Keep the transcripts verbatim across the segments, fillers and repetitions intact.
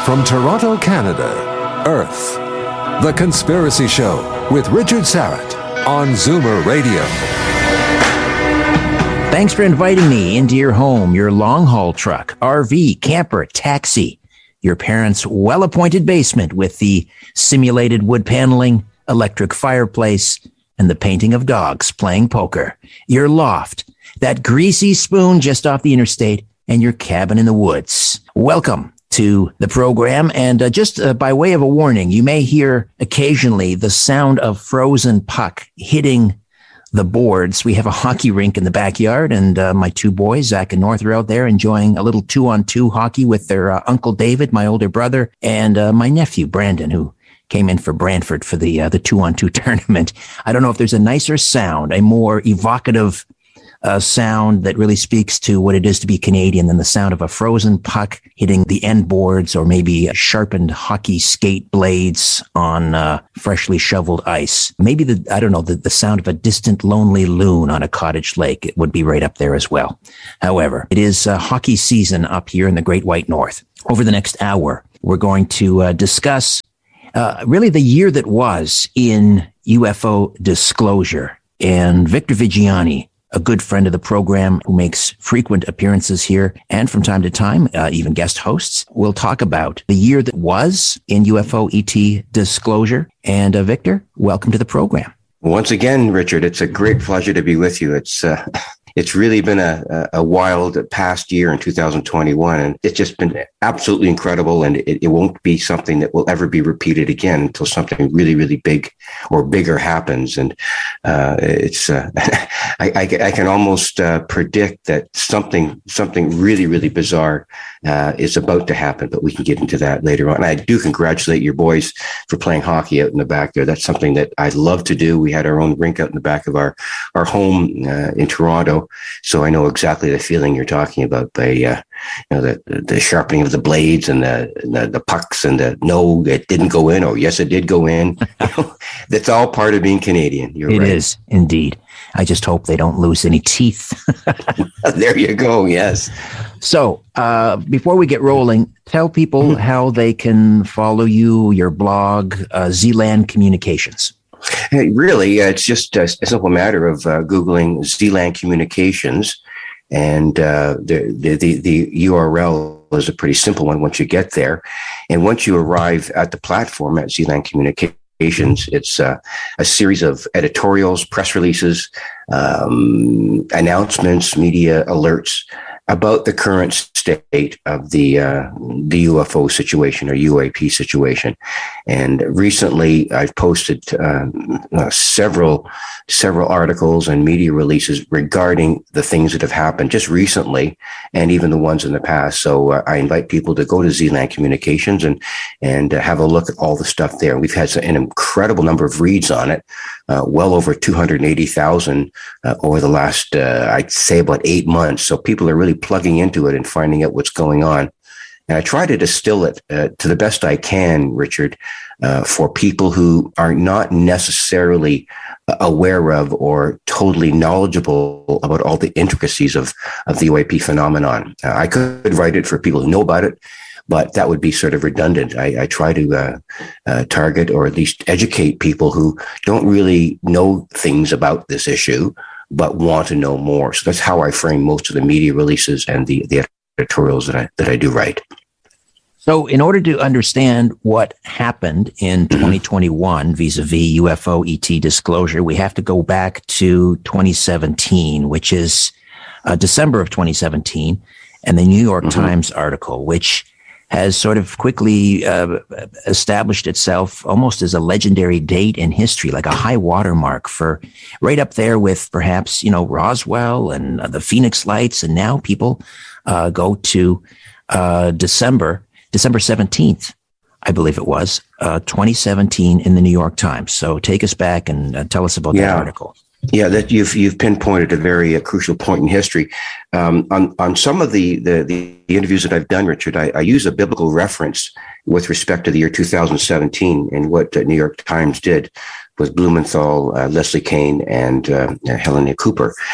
From Toronto, Canada, Earth. The Conspiracy Show with Richard Syrett on Zoomer Radio. Thanks for inviting me into your home, your long-haul truck, R V, camper, taxi, your parents' well-appointed basement with the simulated wood paneling, electric fireplace, and the painting of dogs playing poker, your loft, that greasy spoon just off the interstate, and your cabin in the woods. Welcome to the program. And uh, just uh, by way of a warning, you may hear occasionally the sound of frozen puck hitting the boards. We have a hockey rink in the backyard, and uh, my two boys, Zach and North, are out there enjoying a little two-on-two hockey with their uh, Uncle David, my older brother, and uh, my nephew, Brandon, who came in for Brantford for the uh, the two-on-two tournament. I don't know if there's a nicer sound, a more evocative uh, sound that really speaks to what it is to be Canadian than the sound of a frozen puck hitting the end boards, or maybe sharpened hockey skate blades on uh, freshly shoveled ice. Maybe the, I don't know, the, the sound of a distant lonely loon on a cottage lake. It would be right up there as well. However, it is uh, hockey season up here in the Great White North. Over the next hour, we're going to uh, discuss uh, really the year that was in U F O disclosure. And Victor Viggiani, a good friend of the program who makes frequent appearances here and from time to time, uh, even guest hosts, will talk about the year that was in U F O E T disclosure. And uh, Victor, welcome to the program. Once again, Richard, it's a great pleasure to be with you. It's uh, it's really been a, a wild past year in two thousand twenty-one, and it's just been absolutely incredible. And it, it won't be something that will ever be repeated again until something really, really big or bigger happens. And uh, it's uh, I, I, I can almost uh, predict that something something really, really bizarre uh, is about to happen. But we can get into that later on. And I do congratulate your boys for playing hockey out in the back there. That's something that I love to do. We had our own rink out in the back of our our home uh, in Toronto. So I know exactly the feeling you're talking about, by uh, you know, the the sharpening of the blades and the, the the pucks and the no, it didn't go in, or yes, it did go in. That's all part of being Canadian. You're It right. is indeed. I just hope they don't lose any teeth. There you go. Yes. So uh, before we get rolling, tell people how they can follow you, your blog, uh, Z-Land Communications. Hey, really, uh, it's just a, a simple matter of uh, Googling Z-Land Communications, and uh, the, the, the, the U R L is a pretty simple one once you get there. And once you arrive at the platform at Z-Land Communications, it's uh, a series of editorials, press releases, um, announcements, media alerts about the current state of the uh, the U F O situation or U A P situation. And recently, I've posted uh, uh, several several articles and media releases regarding the things that have happened just recently, and even the ones in the past. So uh, I invite people to go to Z-Land Communications and and uh, have a look at all the stuff there. We've had an incredible number of reads on it, uh, well over two hundred eighty thousand uh, over the last, uh, I'd say, about eight months. So people are really plugging into it and finding out what's going on. And I try to distill it uh, to the best I can, Richard, uh, for people who are not necessarily aware of or totally knowledgeable about all the intricacies of, of the U A P phenomenon. Uh, I could write it for people who know about it, but that would be sort of redundant. I, I try to uh, uh, target or at least educate people who don't really know things about this issue, but want to know more. So that's how I frame most of the media releases and the, the editorials that I that I do write. So in order to understand what happened in twenty twenty-one vis-a-vis U F O E T disclosure, we have to go back to twenty seventeen, which is uh, December of twenty seventeen, and the New York mm-hmm. Times article, which has sort of quickly uh, established itself almost as a legendary date in history, like a high watermark for right up there with perhaps, you know, Roswell and uh, the Phoenix Lights. And now people uh, go to uh, December, December seventeenth, I believe it was, uh, twenty seventeen in the New York Times. So take us back and uh, tell us about yeah. that article. Yeah, that you've you've pinpointed a very uh, crucial point in history. Um, on on some of the, the the interviews that I've done, Richard, I, I use a biblical reference with respect to the year two thousand seventeen and what the New York Times did with Blumenthal, uh, Leslie Kean, and uh, Helena Cooper.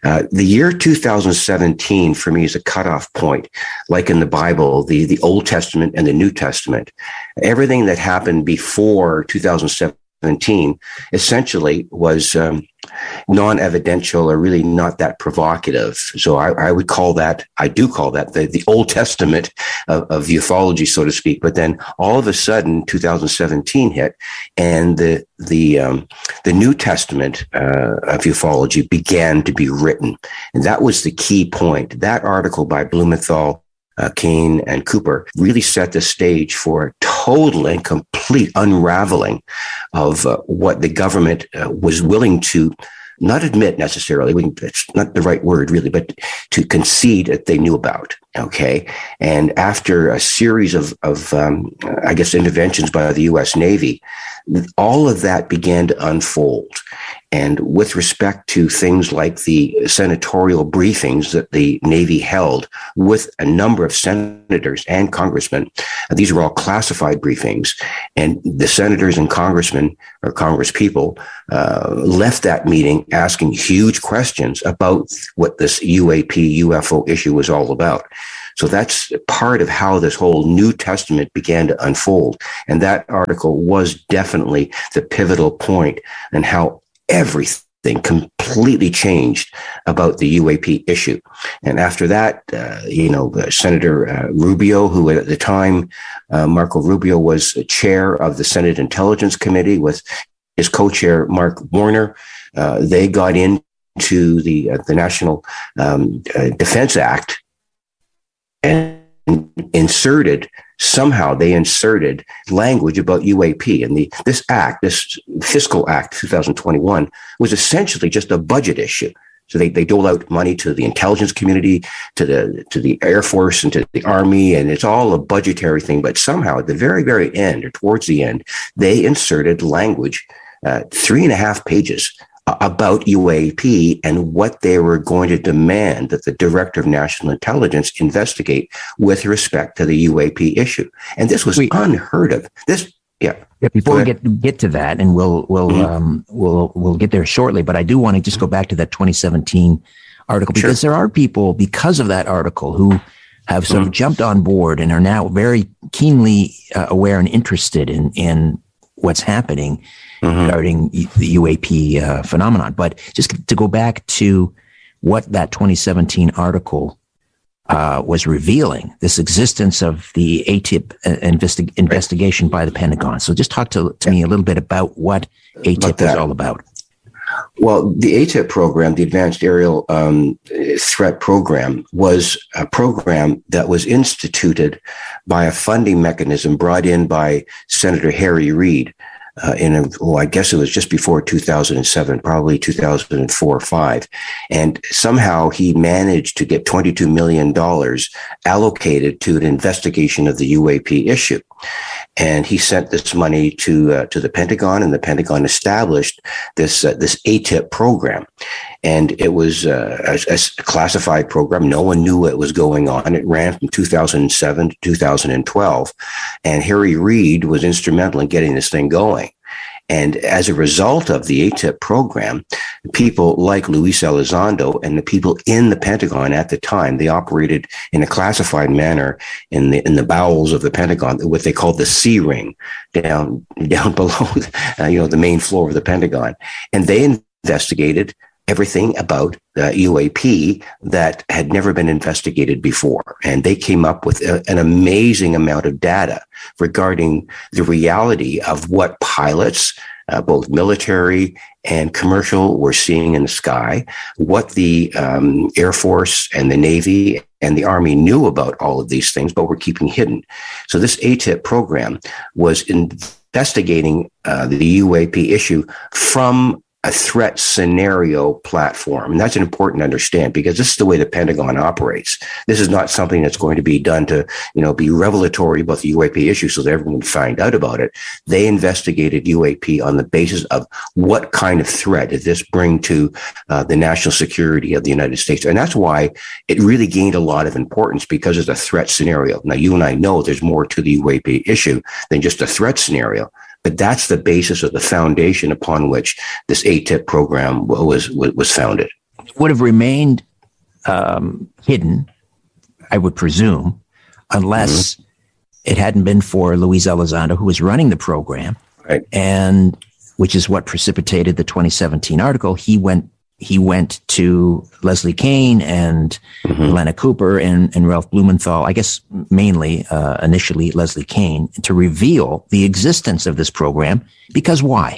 Uh, the year two thousand seventeen for me is a cutoff point, like in the Bible, the, the Old Testament and the New Testament. Everything that happened before two thousand seventeen essentially was um, non-evidential or really not that provocative. So I, I would call that, I do call that the, the Old Testament of, of ufology, so to speak. But then all of a sudden, two thousand seventeen hit, and the the um, the New Testament uh, of ufology began to be written, and that was the key point. That article by Blumenthal, Uh, Kane, and Cooper really set the stage for a total and complete unraveling of uh, what the government uh, was willing to not admit necessarily, it's not the right word really, but to concede that they knew about. Okay. And after a series of, of um, I guess, interventions by the U S Navy, all of that began to unfold. And with respect to things like the senatorial briefings that the Navy held with a number of senators and congressmen, these were all classified briefings. And the senators and congressmen or congresspeople uh, left that meeting asking huge questions about what this U A P, U F O issue was all about. So that's part of how this whole New Testament began to unfold. And that article was definitely the pivotal point in how everything completely changed about the U A P issue. And after that, uh, you know, Senator uh, Rubio, who at the time, uh, Marco Rubio was chair of the Senate Intelligence Committee with his co-chair, Mark Warner, uh, they got into the, uh, the National um, uh, Defense Act and inserted, somehow they inserted language about U A P. And the this act, this Fiscal Act two thousand twenty-one, was essentially just a budget issue. So they, they dole out money to the intelligence community, to the to the Air Force, and to the Army, and it's all a budgetary thing. But somehow at the very, very end, or towards the end, they inserted language, uh, three and a half pages, about U A P and what they were going to demand that the Director of National Intelligence investigate with respect to the U A P issue. And this was Wait. unheard of. This, yeah. yeah before we get get to that, and we'll we'll mm-hmm. um, we'll we'll get there shortly, but I do want to just go back to that twenty seventeen article, because sure. there are people, because of that article, who have sort mm-hmm. of jumped on board and are now very keenly uh, aware and interested in in what's happening Mm-hmm. regarding the U A P uh, phenomenon. But just to go back to what that twenty seventeen article uh, was revealing, this existence of the A T I P uh, investi- investigation by the Pentagon. So just talk to, to yeah. me a little bit about what A T I P is all about. Well, the A T I P program, the Advanced Aerial um, Threat Program, was a program that was instituted by a funding mechanism brought in by Senator Harry Reid. Uh, in a, well, I guess it was just before two thousand seven, probably two thousand four or five. And somehow he managed to get twenty-two million dollars allocated to an investigation of the U A P issue. And he sent this money to uh, to the Pentagon, and the Pentagon established this uh, this A T I P program. And it was uh, a, a classified program. No one knew what was going on. It ran from two thousand seven to two thousand twelve. And Harry Reid was instrumental in getting this thing going. And as a result of the A T I P program, people like Luis Elizondo and the people in the Pentagon at the time, they operated in a classified manner in the in the bowels of the Pentagon, what they called the C ring, down down below, uh, you know, the main floor of the Pentagon, and they investigated everything about uh, U A P that had never been investigated before. And they came up with a, an amazing amount of data regarding the reality of what pilots, uh, both military and commercial, were seeing in the sky, what the um, Air Force and the Navy and the Army knew about all of these things, but were keeping hidden. So this A T I P program was investigating uh, the U A P issue from a threat scenario platform. And that's important to understand, because this is the way the Pentagon operates. This is not something that's going to be done to, you know, be revelatory about the U A P issue so that everyone would find out about it. They investigated U A P on the basis of what kind of threat did this bring to uh, the national security of the United States. And that's why it really gained a lot of importance, because it's a threat scenario. Now, you and I know there's more to the U A P issue than just a threat scenario. But that's the basis of the foundation upon which this A T I P program was was founded. would have remained um, hidden, I would presume, unless mm-hmm. it hadn't been for Luis Elizondo, who was running the program, right. and which is what precipitated the twenty seventeen article. He went he went to Leslie Kean and mm-hmm. Helena Cooper and, and Ralph Blumenthal, I guess mainly uh, initially Leslie Kean, to reveal the existence of this program. Because why?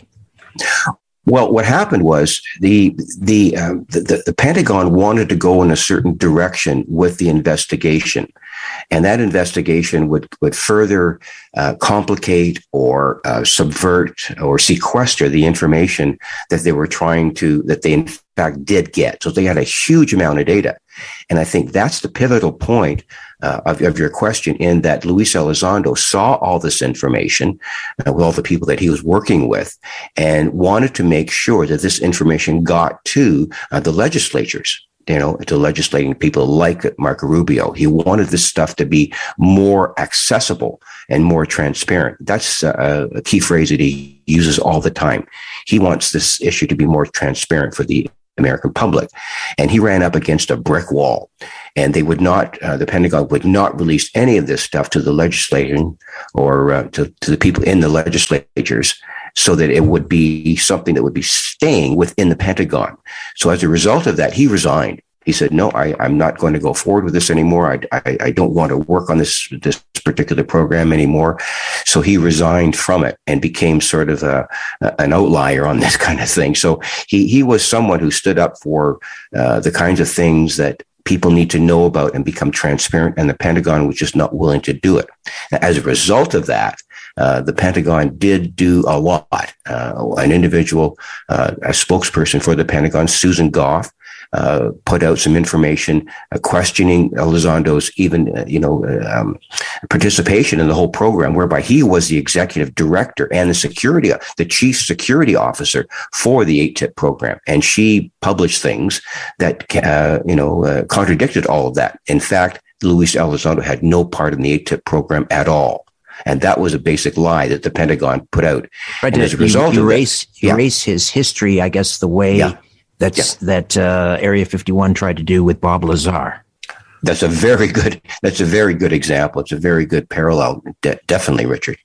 Well, what happened was the the, uh, the the Pentagon wanted to go in a certain direction with the investigation, and that investigation would would further uh, complicate or uh, subvert or sequester the information that they were trying to that they in fact did get. So they had a huge amount of data, and I think that's the pivotal point uh, of, of your question. In that Luis Elizondo saw all this information uh, with all the people that he was working with, and wanted to make sure that this information got to uh, the legislatures, you know, to legislating people like Marco Rubio. He wanted this stuff to be more accessible and more transparent. That's a, a key phrase that he uses all the time. He wants this issue to be more transparent for the American public. And he ran up against a brick wall, and they would not, uh, the Pentagon would not release any of this stuff to the legislation or uh, to, to the people in the legislatures, so that it would be something that would be staying within the Pentagon. So as a result of that, he resigned. He said, no, I, I'm not going to go forward with this anymore. I, I, I don't want to work on this, this particular program anymore. So he resigned from it and became sort of a, an outlier on this kind of thing. So he, he was someone who stood up for uh, the kinds of things that people need to know about and become transparent, and the Pentagon was just not willing to do it. As a result of that, Uh, the Pentagon did do a lot. Uh, an individual, uh, a spokesperson for the Pentagon, Susan Goff, uh, put out some information uh, questioning Elizondo's even, uh, you know, uh, um, participation in the whole program, whereby he was the executive director and the security, the chief security officer for the A T I P program. And she published things that, uh, you know, uh, contradicted all of that. In fact, Luis Elizondo had no part in the A T I P program at all. And that was a basic lie that the Pentagon put out. Right. And as a result you, you of erase, it, yeah. erase his history, I guess, the way yeah. that's yeah. that uh, Area fifty-one tried to do with Bob Lazar. That's a very good. That's a very good example. It's a very good parallel. De- definitely, Richard.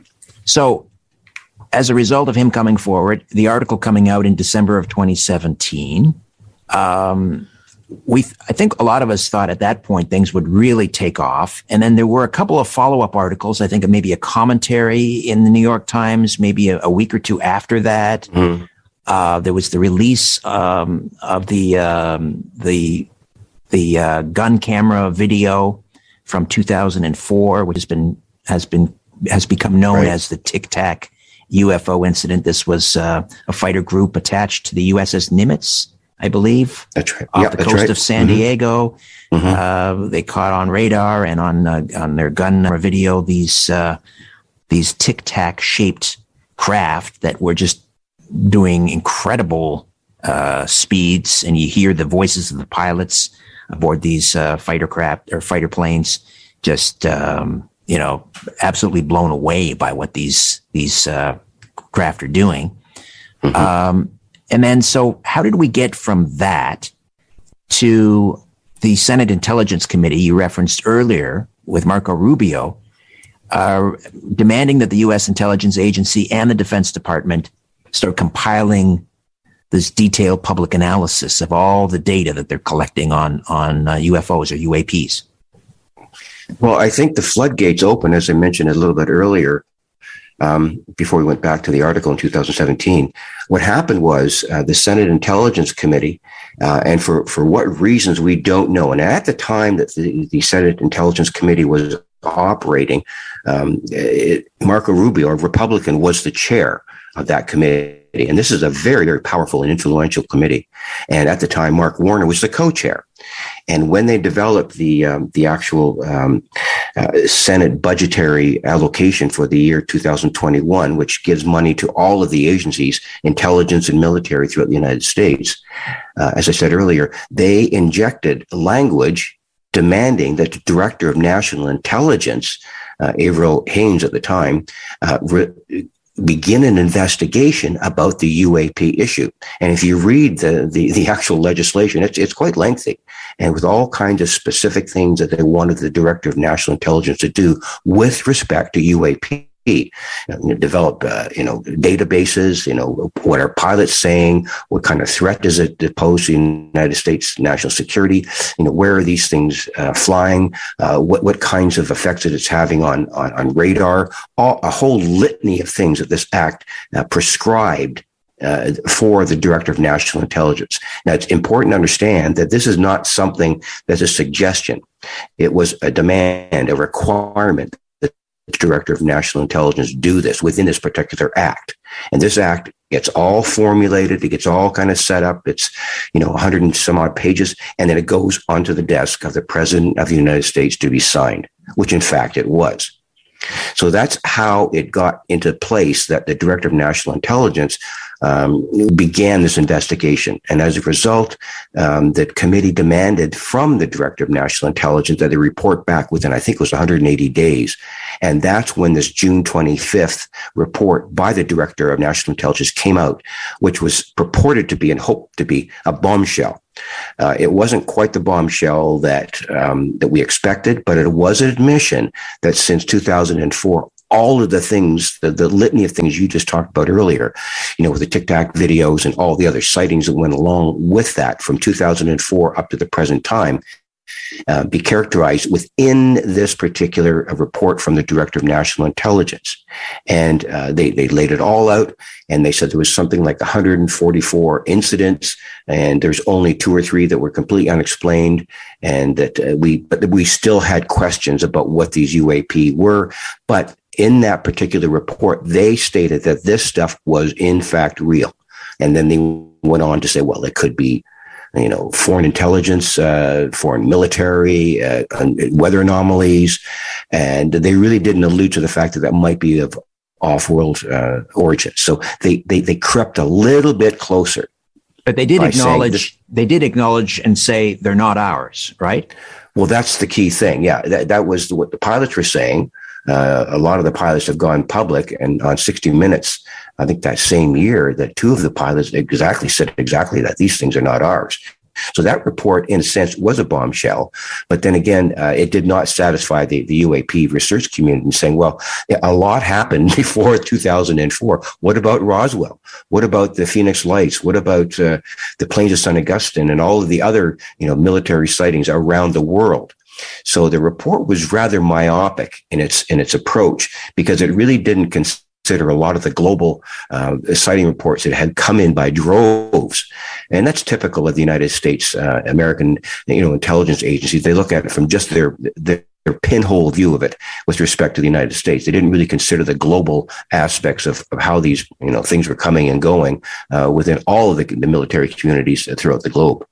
So, as a result of him coming forward, the article coming out in December of twenty seventeen. Um, We, I think a lot of us thought at that point things would really take off. And then there were a couple of follow-up articles, I think maybe a commentary in the New York Times, maybe a, a week or two after that. Mm. Uh, there was the release um, of the um, the the uh, gun camera video from two thousand four, which has been has been has become known right. as the Tic Tac U F O incident. This was uh, a fighter group attached to the U S S Nimitz, I believe, that's right. off yep, the that's coast right. of San mm-hmm. Diego. Mm-hmm. Uh, they caught on radar and on uh, on their gun video these uh, these Tic Tac shaped craft that were just doing incredible uh, speeds, and you hear the voices of the pilots aboard these uh, fighter craft or fighter planes, just um, you know, absolutely blown away by what these these uh, craft are doing. Mm-hmm. Um, And then, so how did we get from that to the Senate Intelligence Committee you referenced earlier with Marco Rubio, uh, demanding that the U S intelligence agency and the Defense Department start compiling this detailed public analysis of all the data that they're collecting on, on uh, U F Os or U A Ps? Well, I think the floodgates open, as I mentioned a little bit earlier, Um, before we went back to the article in two thousand seventeen, what happened was uh, the Senate Intelligence Committee, uh, and for, for what reasons we don't know. And at the time that the, the Senate Intelligence Committee was operating, um, it, Marco Rubio, a Republican, was the chair of that committee. And this is a very, very powerful and influential committee. And at the time, Mark Warner was the co-chair. And when they developed the um, the actual um, uh, Senate budgetary allocation for the year two thousand twenty-one, which gives money to all of the agencies, intelligence and military throughout the United States, uh, as I said earlier, they injected language demanding that the Director of National Intelligence, uh, Avril Haines at the time, uh, re- begin an investigation about the U A P issue. And if you read the, the, the actual legislation, it's, it's quite lengthy, and with all kinds of specific things that they wanted the Director of National Intelligence to do with respect to U A P. You know, develop, uh, you know, databases, you know, what are pilots saying? What kind of threat does it pose to the United States national security? You know, where are these things uh, flying? Uh, what, what kinds of effects that it's having on, on, on radar? All, a whole litany of things that this act uh, prescribed Uh, for the Director of National Intelligence. Now, it's important to understand that this is not something that's a suggestion. It was a demand, a requirement that the Director of National Intelligence do this within this particular act. And this act gets all formulated. It gets all kind of set up. It's, you know, one hundred and some odd pages. And then it goes onto the desk of the President of the United States to be signed, which in fact it was. So that's how it got into place that the Director of National Intelligence um, began this investigation. And as a result, um, the committee demanded from the Director of National Intelligence that they report back within, I think it was one hundred eighty days. And that's when this June twenty-fifth report by the Director of National Intelligence came out, which was purported to be and hoped to be a bombshell. Uh, it wasn't quite the bombshell that um, that we expected, but it was an admission that since two thousand four, all of the things, the, the litany of things you just talked about earlier, you know, with the Tic Tac videos and all the other sightings that went along with that from two thousand four up to the present time, Uh, be characterized within this particular uh, report from the Director of National Intelligence. And uh, they, they laid it all out, and they said there was something like one hundred forty-four incidents, and there's only two or three that were completely unexplained, and that uh, we, but we still had questions about what these U A P were. But in that particular report, they stated that this stuff was in fact real. And then they went on to say, well, it could be, you know, foreign intelligence, uh, foreign military, uh, weather anomalies. And they really didn't allude to the fact that that might be of off-world uh, origin. So they, they, they crept a little bit closer. But they did acknowledge, they did acknowledge and say they're not ours, right? Well, that's the key thing. Yeah, that, that was what the pilots were saying. Uh, a lot of the pilots have gone public, and on sixty minutes, I think that same year, that two of the pilots exactly said exactly that these things are not ours. So that report, in a sense, was a bombshell. But then again, uh, it did not satisfy the, the U A P research community in saying, well, a lot happened before two thousand four. What about Roswell? What about the Phoenix Lights? What about uh, the plains of Saint Augustine and all of the other, you know, military sightings around the world? So the report was rather myopic in its in its approach, because it really didn't consider a lot of the global uh, sighting reports that had come in by droves, and that's typical of the United States uh, American, you know, intelligence agencies. They look at it from just their, their their pinhole view of it with respect to the United States. They didn't really consider the global aspects of, of how these, you know, things were coming and going uh, within all of the, the military communities throughout the globe.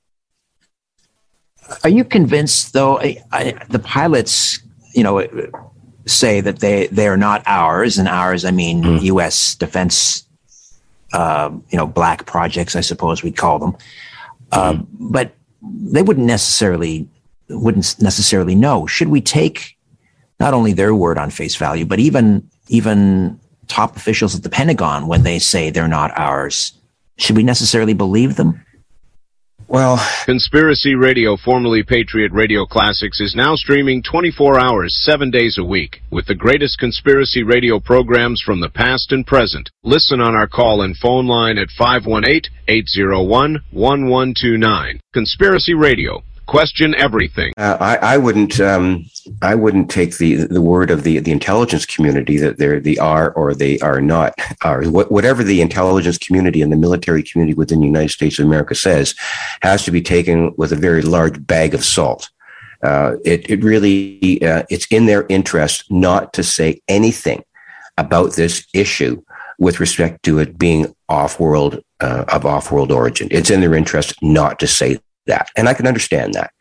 Are you convinced, though, I, I, the pilots, you know, say that they, they are not ours, and ours, I mean, mm. U S defense, uh, you know, black projects, I suppose we'd call them. Uh, mm. But they wouldn't necessarily, wouldn't necessarily know. Should we take not only their word on face value, but even, even top officials at the Pentagon, when they say they're not ours, should we necessarily believe them? Well, Conspiracy Radio, formerly Patriot Radio Classics, is now streaming twenty-four hours, seven days a week, with the greatest conspiracy radio programs from the past and present. Listen on our call and phone line at five one eight, eight zero one, one one two nine. Conspiracy Radio. Question everything. Uh, I, I wouldn't. Um, I wouldn't take the the word of the the intelligence community that they're the are or they are not are. What, whatever the intelligence community and the military community within the United States of America says has to be taken with a very large bag of salt. Uh, it it really uh, it's in their interest not to say anything about this issue with respect to it being off-world uh, of off-world origin. It's in their interest not to say that. And I can understand that.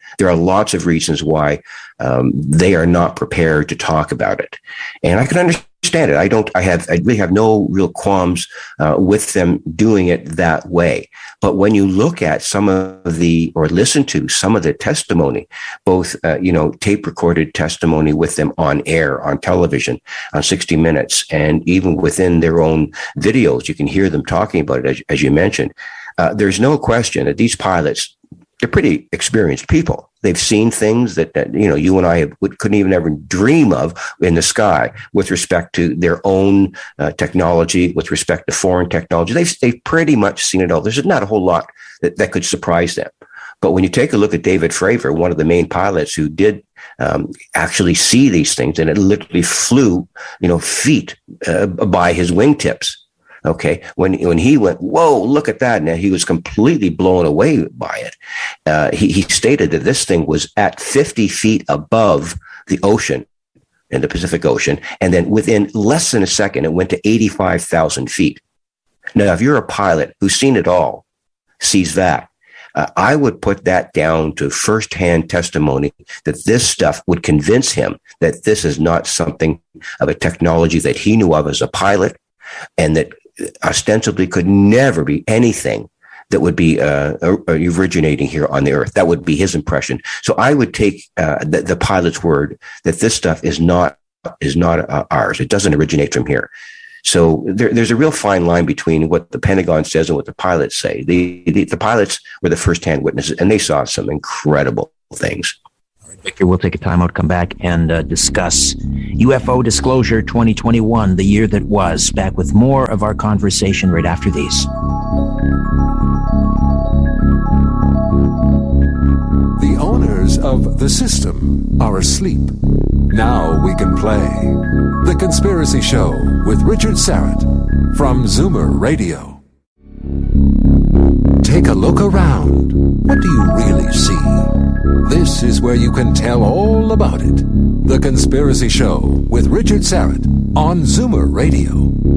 There are lots of reasons why um, they are not prepared to talk about it. And I can understand it. I don't, I have, I really have no real qualms uh, with them doing it that way. But when you look at some of the, or listen to some of the testimony, both, uh, you know, tape recorded testimony with them on air, on television, on sixty minutes, and even within their own videos, you can hear them talking about it, as, as you mentioned. Uh, there's no question that these pilots, they're pretty experienced people. They've seen things that, that you know, you and I have, couldn't even ever dream of in the sky with respect to their own uh, technology, with respect to foreign technology. They've, they've pretty much seen it all. There's not a whole lot that, that could surprise them. But when you take a look at David Fravor, one of the main pilots who did um, actually see these things, and it literally flew, you know, feet uh, by his wingtips. Okay, when when he went, whoa, look at that. Now he was completely blown away by it. Uh, he, he stated that this thing was at fifty feet above the ocean, in the Pacific Ocean. And then within less than a second, it went to eighty-five thousand feet. Now, if you're a pilot who's seen it all, sees that, uh, I would put that down to firsthand testimony that this stuff would convince him that this is not something of a technology that he knew of as a pilot, and that ostensibly could never be anything that would be uh, originating here on the Earth. That would be his impression. So I would take uh, the, the pilot's word that this stuff is not is not uh, ours. It doesn't originate from here. So there, there's a real fine line between what the Pentagon says and what the pilots say. The, the, the pilots were the first-hand witnesses, and they saw some incredible things. Victor, we'll take a time out, come back, and uh, discuss U F O Disclosure twenty twenty-one, the year that was. Back with more of our conversation right after these. The owners of the system are asleep. Now we can play The Conspiracy Show with Richard Syrett from Zoomer Radio. Take a look around. What do you really see? This is where you can tell all about it. The Conspiracy Show with Richard Syrett on Zoomer Radio.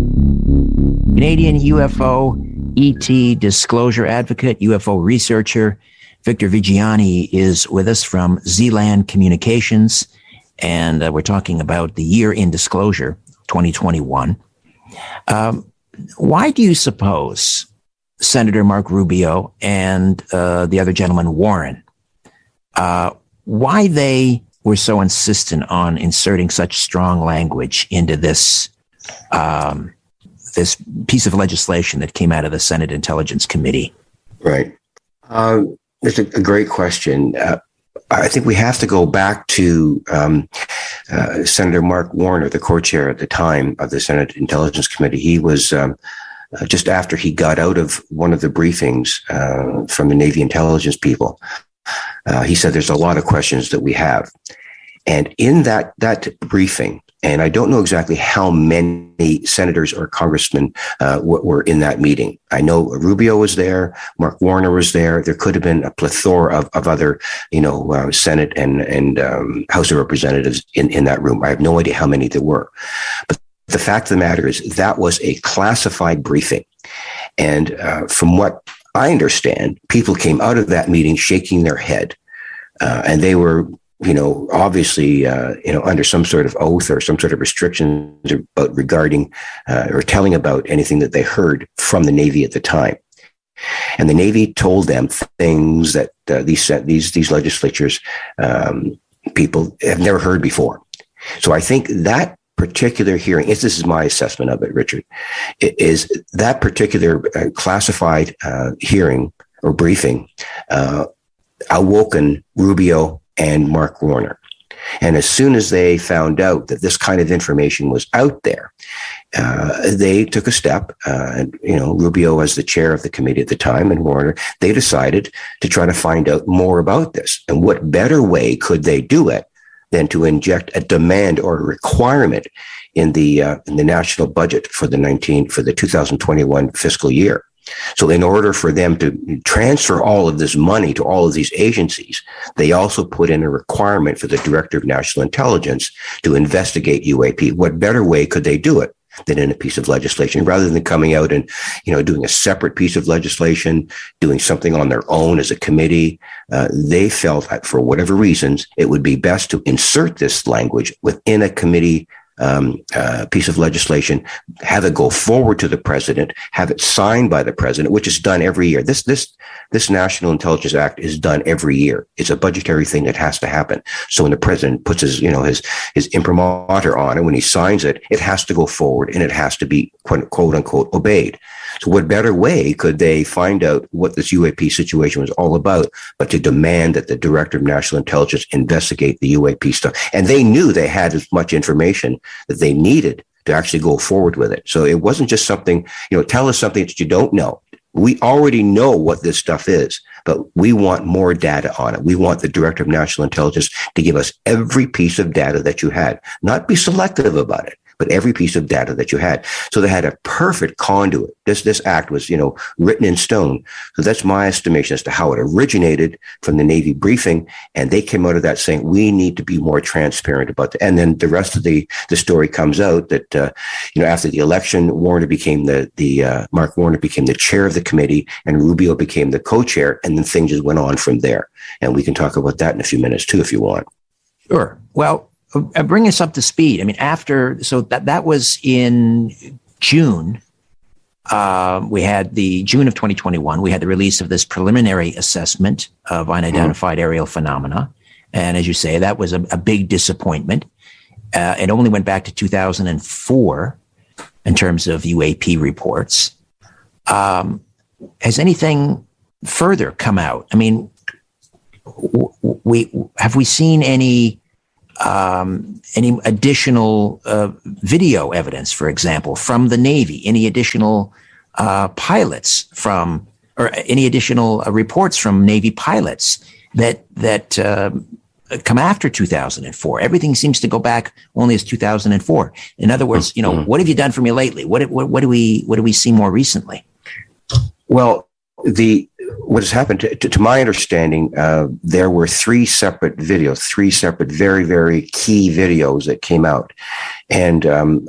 Canadian U F O E T disclosure advocate, U F O researcher, Victor Viggiani is with us from Z-Land Communications, and uh, we're talking about the year in disclosure, twenty twenty-one. Um, why do you suppose Senator Mark Rubio and uh, the other gentleman, Warren, uh, why they were so insistent on inserting such strong language into this um, this piece of legislation that came out of the Senate Intelligence Committee? Right. Uh, it's a, a great question. Uh, I think we have to go back to um, uh, Senator Mark Warner, the co-chair at the time of the Senate Intelligence Committee. He was um, uh, just after he got out of one of the briefings uh, from the Navy intelligence people. Uh, he said, there's a lot of questions that we have. And in that, that briefing, and I don't know exactly how many senators or congressmen uh, w- were in that meeting. I know Rubio was there, Mark Warner was there. There could have been a plethora of, of other, you know, uh, Senate and, and um, House of Representatives in, in that room. I have no idea how many there were. But the fact of the matter is that was a classified briefing. And uh, from what I understand, people came out of that meeting shaking their head, uh, and they were, you know, obviously, uh, you know, under some sort of oath or some sort of restrictions about regarding uh, or telling about anything that they heard from the Navy at the time. And the Navy told them things that uh, these these these legislatures um, people have never heard before. So I think that particular hearing, this is my assessment of it, Richard, is that particular uh, classified uh, hearing or briefing uh, awoken Rubio and Mark Warner. And as soon as they found out that this kind of information was out there, uh, they took a step, uh, and, you know, Rubio as the chair of the committee at the time and Warner, they decided to try to find out more about this. And what better way could they do it than to inject a demand or a requirement in the uh, in the national budget for the nineteen for the two thousand twenty-one fiscal year. So in order for them to transfer all of this money to all of these agencies, they also put in a requirement for the Director of National Intelligence to investigate U A P. What better way could they do it than in a piece of legislation. Rather than coming out and, you know, doing a separate piece of legislation, doing something on their own as a committee, uh, they felt that for whatever reasons, it would be best to insert this language within a committee Um, uh, piece of legislation, have it go forward to the president, have it signed by the president, which is done every year. This this this National Intelligence Act is done every year. It's a budgetary thing that has to happen. So when the president puts his, you know, his his imprimatur on it, when he signs it, it has to go forward and it has to be quote, quote unquote obeyed. So what better way could they find out what this U A P situation was all about, but to demand that the Director of National Intelligence investigate the U A P stuff? And they knew they had as much information that they needed to actually go forward with it. So it wasn't just something, you know, tell us something that you don't know. We already know what this stuff is, but we want more data on it. We want the Director of National Intelligence to give us every piece of data that you had, not be selective about it, but every piece of data that you had. So they had a perfect conduit. This this act was, you know, written in stone. So that's my estimation as to how it originated from the Navy briefing. And they came out of that saying, we need to be more transparent about that. And then the rest of the, the story comes out that, uh, you know, after the election, Warner became the, the uh, Mark Warner became the chair of the committee and Rubio became the co-chair. And then things just went on from there. And we can talk about that in a few minutes too, if you want. Sure. Well, Uh, bring us up to speed. I mean, after, so that, that was in June. Uh, we had the June of twenty twenty-one, we had the release of this preliminary assessment of unidentified mm-hmm. aerial phenomena. And as you say, that was a, a big disappointment. Uh, it only went back to two thousand four in terms of U A P reports. Um, has anything further come out? I mean, w- we have we seen any Um, any additional uh, video evidence, for example, from the Navy, any additional uh, pilots from, or any additional uh, reports from Navy pilots that that uh, come after two thousand four? Everything seems to go back only as two thousand four. In other words, you know, mm-hmm. what have you done for me lately? What, what what do we what do we see more recently? Well, the what has happened, to, to, to my understanding, uh, there were three separate videos, three separate, very, very key videos that came out. And um,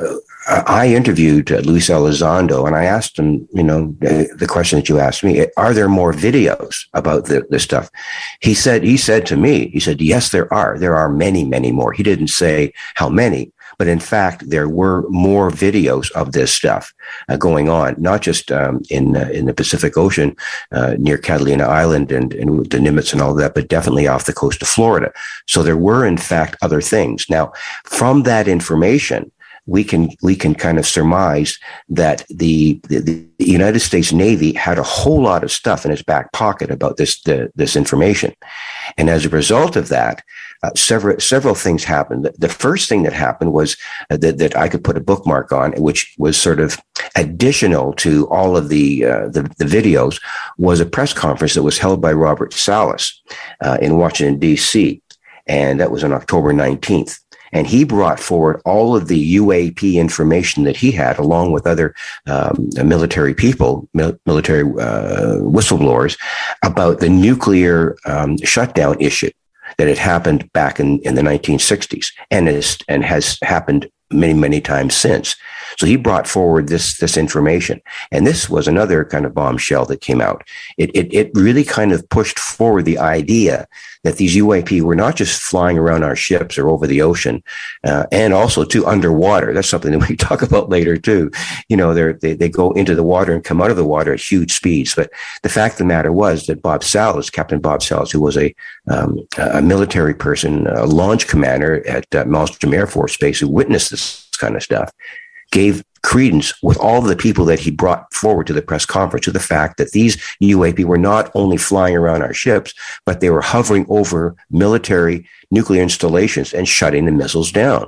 I interviewed uh, Luis Elizondo, and I asked him, you know, the question that you asked me, are there more videos about the, this stuff? He said, he said to me, he said, yes, there are. There are many, many more. He didn't say how many. But in fact, there were more videos of this stuff uh, going on, not just um, in uh, in the Pacific Ocean uh, near Catalina Island and, and the Nimitz and all that, but definitely off the coast of Florida. So there were, in fact, other things. Now, from that information, we can we can kind of surmise that the, the, the United States Navy had a whole lot of stuff in its back pocket about this the, this information, and as a result of that, uh, several several things happened. The, the first thing that happened was uh, that that I could put a bookmark on, which was sort of additional to all of the uh, the, the videos, was a press conference that was held by Robert Salas uh, in Washington D C, and that was on October nineteenth. And he brought forward all of the U A P information that he had, along with other um, military people, mil- military uh, whistleblowers, about the nuclear um, shutdown issue that had happened back in, in the nineteen sixties and is, and has happened many, many times since. So he brought forward this this information. And this was another kind of bombshell that came out. It, it, it really kind of pushed forward the idea that these U A P were not just flying around our ships or over the ocean, uh, and also too underwater. That's something that we talk about later too. You know, they they go into the water and come out of the water at huge speeds. But the fact of the matter was that Bob Salas, Captain Bob Salas, who was a um, a military person, a launch commander at uh, Malmstrom Air Force Base, who witnessed this kind of stuff, gave credence with all the people that he brought forward to the press conference to the fact that these U A P were not only flying around our ships, but they were hovering over military nuclear installations and shutting the missiles down.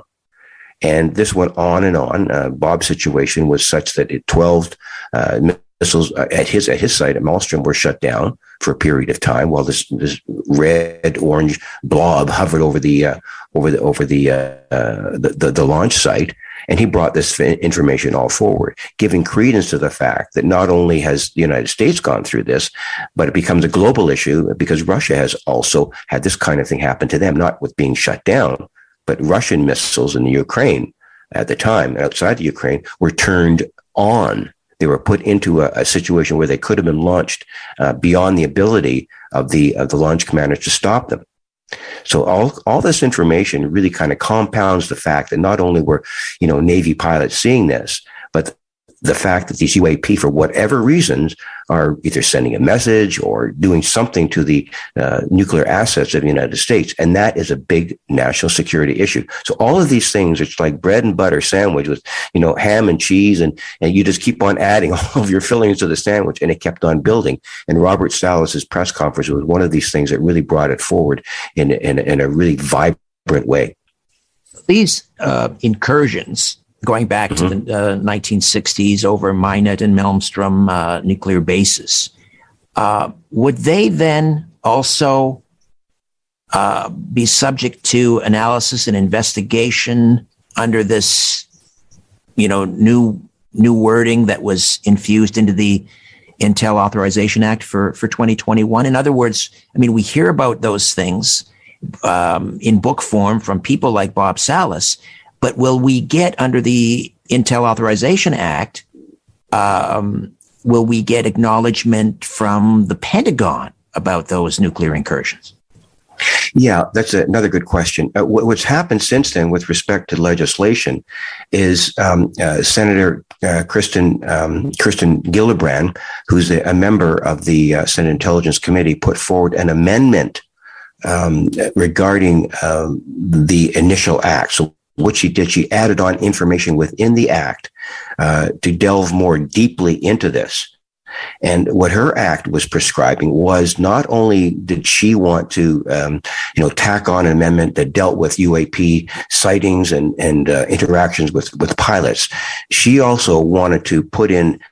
And this went on and on. Uh, Bob's situation was such that it, twelve uh, missiles at his at his site at Malmstrom were shut down for a period of time, while this this red orange blob hovered over the uh, over the over the, uh, uh, the the the launch site. And he brought this information all forward, giving credence to the fact that not only has the United States gone through this, but it becomes a global issue because Russia has also had this kind of thing happen to them, not with being shut down, but Russian missiles in the Ukraine at the time outside the Ukraine were turned on. They were put into a, a situation where they could have been launched uh, beyond the ability of the of the launch commanders to stop them. So all all this information really kind of compounds the fact that not only were, you know, Navy pilots seeing this, but the fact that these U A P, for whatever reasons, are either sending a message or doing something to the uh, nuclear assets of the United States. And that is a big national security issue. So all of these things, it's like bread and butter sandwich with, you know, ham and cheese, and, and you just keep on adding all of your fillings to the sandwich, and it kept on building. And Robert Salas's press conference was one of these things that really brought it forward in, in, in a really vibrant way. These uh, incursions, going back mm-hmm. to the uh, nineteen sixties over Minot and Malmstrom uh, nuclear bases, uh, would they then also uh, be subject to analysis and investigation under this, you know, new new wording that was infused into the Intel Authorization Act for, for twenty twenty-one? In other words, I mean, we hear about those things um, in book form from people like Bob Salas. But will we get, under the Intel Authorization Act, um, will we get acknowledgement from the Pentagon about those nuclear incursions? Yeah, that's another good question. Uh, what's happened since then with respect to legislation is um, uh, Senator uh, Kristen um, Kirsten Gillibrand, who's a, a member of the uh, Senate Intelligence Committee, put forward an amendment um, regarding um, the initial act. So what she did, she added on information within the act uh, to delve more deeply into this. And what her act was prescribing was, not only did she want to, um, you know, tack on an amendment that dealt with U A P sightings and and uh, interactions with with pilots, she also wanted to put in